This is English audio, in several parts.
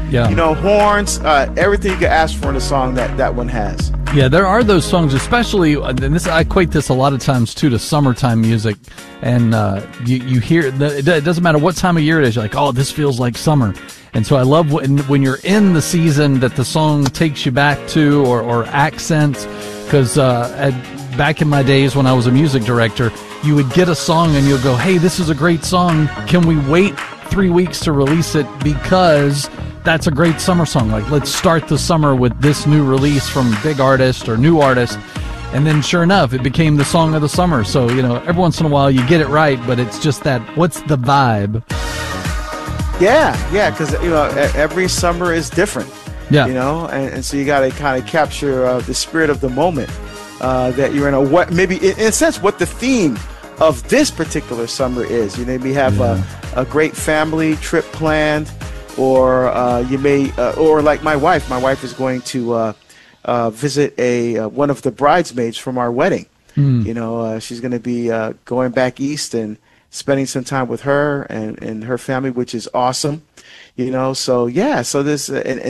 Yeah. Horns, everything you could ask for in a song that one has. Yeah, there are those songs, especially, and I equate this a lot of times too to summertime music, and you hear it doesn't matter what time of year it is. You're like, oh, this feels like summer, and so I love when you're in the season that the song takes you back to or accents, because back in my days when I was a music director, you would get a song and you'll go, hey, this is a great song. Can we wait 3 weeks to release it because that's a great summer song? Like, let's start the summer with this new release from big artist or new artist. And then sure enough, it became the song of the summer. So, every once in a while you get it right, but it's just that, what's the vibe? Yeah, because, every summer is different. Yeah. And so you got to kind of capture the spirit of the moment that you're in. What maybe, in a sense, what the theme of this particular summer is. You maybe have a great family trip planned, or you may, or like my wife. My wife is going to visit one of the bridesmaids from our wedding. She's going to be going back east and spending some time with her and her family, which is awesome. So yeah. So this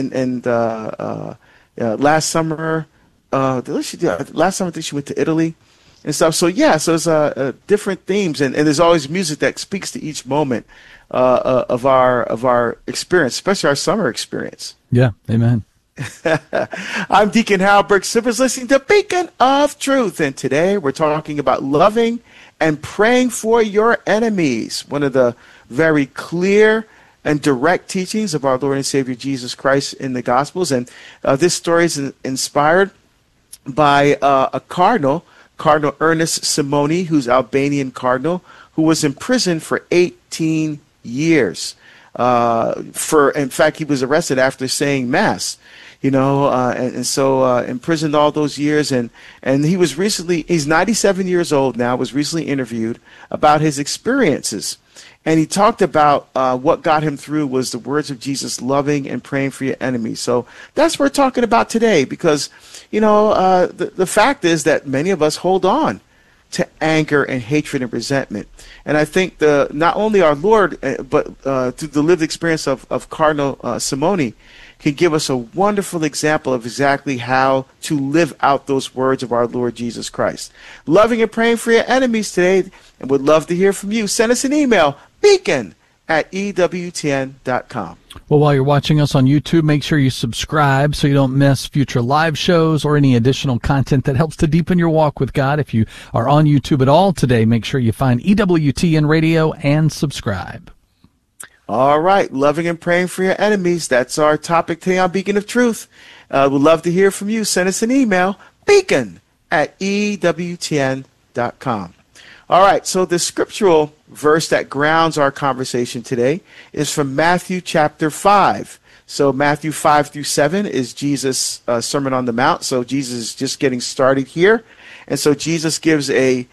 last summer, last summer I think she went to Italy and stuff. So yeah, so it's different themes, and there's always music that speaks to each moment of our experience, especially our summer experience. Yeah, amen. I'm Deacon Harold Burke Sippers, listening to Beacon of Truth, and today we're talking about loving and praying for your enemies, one of the very clear and direct teachings of our Lord and Savior Jesus Christ in the Gospels. And this story is inspired by a Cardinal Ernest Simoni, who's Albanian cardinal, who was imprisoned for 18 years. In fact, he was arrested after saying Mass. And so imprisoned all those years, and he's 97 years old now, was recently interviewed about his experiences. And he talked about what got him through was the words of Jesus, loving and praying for your enemies. So that's what we're talking about today, because, the fact is that many of us hold on to anger and hatred and resentment. And I think not only our Lord, but through the lived experience of Cardinal Simoni, can give us a wonderful example of exactly how to live out those words of our Lord Jesus Christ. Loving and praying for your enemies today, and would love to hear from you. Send us an email, beacon@ewtn.com. Well, while you're watching us on YouTube, make sure you subscribe so you don't miss future live shows or any additional content that helps to deepen your walk with God. If you are on YouTube at all today, make sure you find EWTN Radio and subscribe. All right, loving and praying for your enemies. That's our topic today on Beacon of Truth. We'd love to hear from you. Send us an email, beacon@ewtn.com. All right, so the scriptural verse that grounds our conversation today is from Matthew chapter 5. So Matthew 5-7 is Jesus' Sermon on the Mount. So Jesus is just getting started here. And so Jesus gives a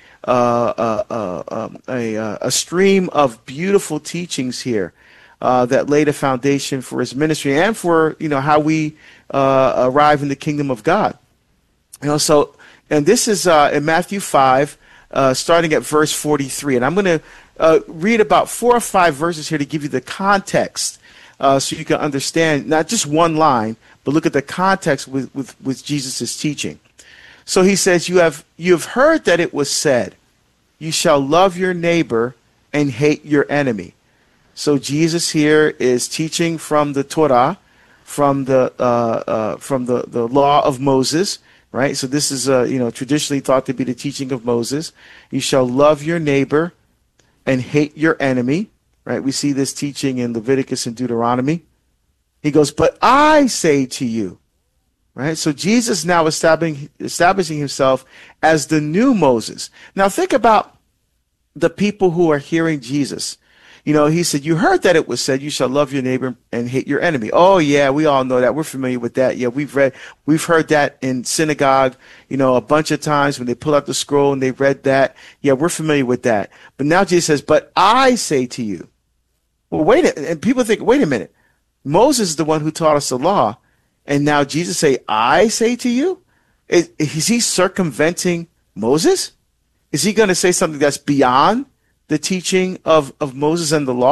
stream of beautiful teachings here that laid a foundation for his ministry and for how we arrive in the kingdom of God. And this is in Matthew 5, starting at verse 43, and I'm going to read about 4 or 5 verses here to give you the context, so you can understand not just one line, but look at the context with Jesus' teaching. So he says, you have heard that it was said, you shall love your neighbor and hate your enemy. So Jesus here is teaching from the Torah, from the law of Moses, right? So this is traditionally thought to be the teaching of Moses. You shall love your neighbor and hate your enemy, right? We see this teaching in Leviticus and Deuteronomy. He goes, but I say to you. Right? So Jesus now establishing himself as the new Moses. Now think about the people who are hearing Jesus. He said, you heard that it was said, you shall love your neighbor and hate your enemy. Oh yeah, we all know that. We're familiar with that. Yeah, we've heard that in synagogue, a bunch of times when they pull out the scroll and they read that. Yeah, we're familiar with that. But now Jesus says, but I say to you. Well, and people think, wait a minute. Moses is the one who taught us the law. And now Jesus say, I say to you? Is he circumventing Moses? Is he going to say something that's beyond the teaching of Moses and the law?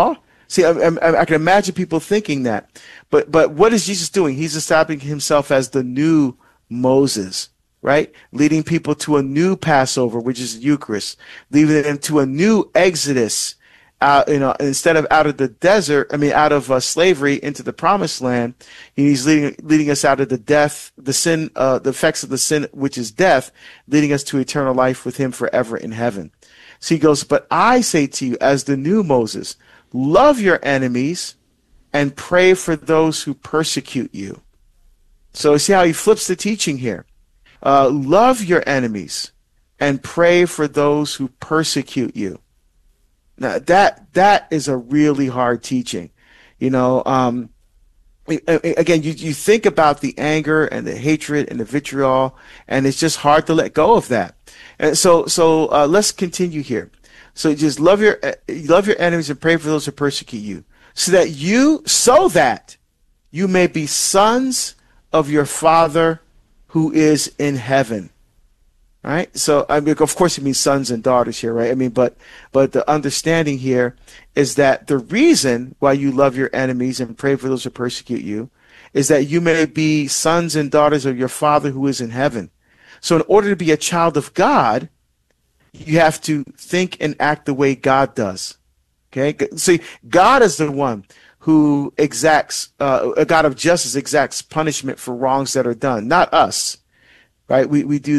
See, I can imagine people thinking that. But what is Jesus doing? He's establishing himself as the new Moses, right? Leading people to a new Passover, which is the Eucharist, leading them to a new Exodus, instead of out of the desert, out of slavery into the promised land. He's leading us out of the death, the sin, the effects of the sin, which is death, leading us to eternal life with him forever in heaven. So he goes, but I say to you, as the new Moses, love your enemies and pray for those who persecute you. So see how he flips the teaching here. Love your enemies and pray for those who persecute you. Now that is a really hard teaching. Again, you think about the anger and the hatred and the vitriol, and it's just hard to let go of that. And so let's continue here. So just love your enemies and pray for those who persecute you, so that you may be sons of your Father who is in heaven. All right. So of course it means sons and daughters here, right? But the understanding here is that the reason why you love your enemies and pray for those who persecute you is that you may be sons and daughters of your Father who is in heaven. So in order to be a child of God, you have to think and act the way God does. Okay. See, God is the one who exacts, a God of justice exacts punishment for wrongs that are done, not us. Right? We do